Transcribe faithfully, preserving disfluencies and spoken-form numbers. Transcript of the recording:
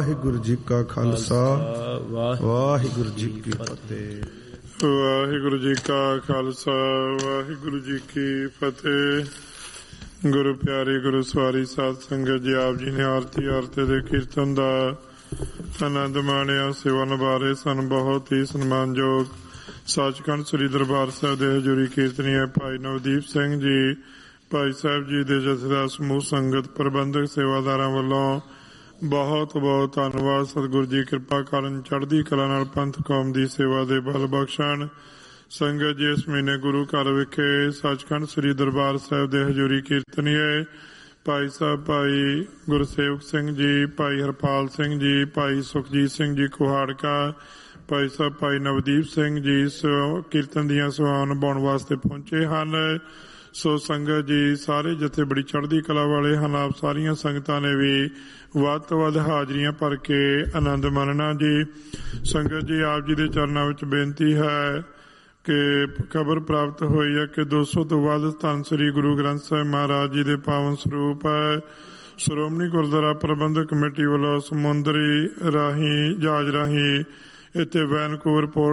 ਵਾਹਿਗੁਰੂ ਜੀ ਕਾ ਖਾਲਸਾ ਵਾਹਿਗੁਰੂ ਜੀ ਕੀ ਫਤਿਹ। ਵਾਹਿਗੁਰੂ ਜੀ ਕਾ ਖਾਲਸਾ ਵਾਹਿਗੁਰੂ ਜੀ ਕੀ ਫਤਿਹ। ਗੁਰੂ ਪਿਆਰੀ ਗੁਰੂ ਸਵਾਰੀ ਸਾਧ ਸੰਗਤ ਜੀ, ਆਪ ਜੀ ਨੇ ਆਰਤੀ ਆਰਤੀ ਦੇ ਕੀਰਤਨ ਦਾ ਆਨੰਦ ਮਾਣਿਆ। ਸੇਵਾ ਨਿਭਾ ਰਹੇ ਸਨ ਬਹੁਤ ਹੀ ਸਨਮਾਨਯੋਗ ਸੱਚਖੰਡ ਸ੍ਰੀ ਦਰਬਾਰ ਸਾਹਿਬ ਦੇ ਹਜ਼ੂਰੀ ਕੀਰਤਨੀਏ ਭਾਈ ਨਵਦੀਪ ਸਿੰਘ ਜੀ, ਭਾਈ ਸਾਹਿਬ ਜੀ ਦੇ ਜਥੇਦਾਰ ਸਮੂਹ ਸੰਗਤ ਪ੍ਰਬੰਧਕ ਸੇਵਾਦਾਰਾਂ ਵੱਲੋਂ ਬਹੁਤ ਬਹੁਤ ਧੰਨਵਾਦ। ਸਤਿਗੁਰੂ ਜੀ ਕਿਰਪਾ ਕਰਨ, ਚੜ੍ਹਦੀ ਕਲਾ ਨਾਲ ਪੰਥ ਕੌਮ ਦੀ ਸੇਵਾ ਦੇ ਬਲ ਬਖਸ਼ਣ। ਸੰਗਤ ਜੀ, ਇਸ ਮਹੀਨੇ ਗੁਰੂ ਘਰ ਵਿਖੇ ਸੱਚਖੰਡ ਸ੍ਰੀ ਦਰਬਾਰ ਸਾਹਿਬ ਦੇ ਹਜ਼ੂਰੀ ਕੀਰਤਨੀਏ ਭਾਈ ਸਾਹਿਬ ਭਾਈ ਗੁਰਸੇਵਕ ਸਿੰਘ ਜੀ, ਭਾਈ ਹਰਪਾਲ ਸਿੰਘ ਜੀ, ਭਾਈ ਸੁਖਜੀਤ ਸਿੰਘ ਜੀ ਕੁਹਾੜਕਾ, ਭਾਈ ਸਾਹਿਬ ਭਾਈ ਨਵਦੀਪ ਸਿੰਘ ਜੀ ਕੀਰਤਨ ਦੀਆਂ ਸੇਵਾਵਾਂ ਨਿਭਾਉਣ ਵਾਸਤੇ ਪਹੁੰਚੇ ਹਨ। ਸੋ ਸੰਗਤ ਜੀ, ਸਾਰੇ ਜਥੇ ਬੜੀ ਚੜ੍ਹਦੀ ਕਲਾ ਵਾਲੇ ਹਨ। ਆਪ ਸਾਰੀਆਂ ਸੰਗਤਾਂ ਨੇ ਵੀ ਵੱਧ ਤੋਂ ਵੱਧ ਹਾਜ਼ਰੀਆਂ ਭਰ ਕੇ ਆਨੰਦ ਮਾਣਨਾ ਜੀ। ਸੰਗਤ ਜੀ, ਆਪ ਜੀ ਦੇ ਚਰਨਾਂ ਵਿੱਚ ਬੇਨਤੀ ਹੈ ਕਿ ਖਬਰ ਪ੍ਰਾਪਤ ਹੋਈ ਹੈ ਕਿ ਦੋ ਸੌ ਤੋਂ ਵੱਧ ਧੰਨ ਸ੍ਰੀ ਗੁਰੂ ਗ੍ਰੰਥ ਸਾਹਿਬ ਮਹਾਰਾਜ ਜੀ ਦੇ ਪਾਵਨ ਸਰੂਪ ਹੈ। ਸ਼੍ਰੋਮਣੀ ਗੁਰਦੁਆਰਾ ਪ੍ਰਬੰਧਕ ਕਮੇਟੀ ਵੱਲੋਂ ਸਮੁੰਦਰੀ ਰਾਹੀਂ ਜਹਾਜ਼ ਰਾਹੀਂ ਇੱਥੇ ਵੈਨਕੂਵਰ ਪੋਰਟ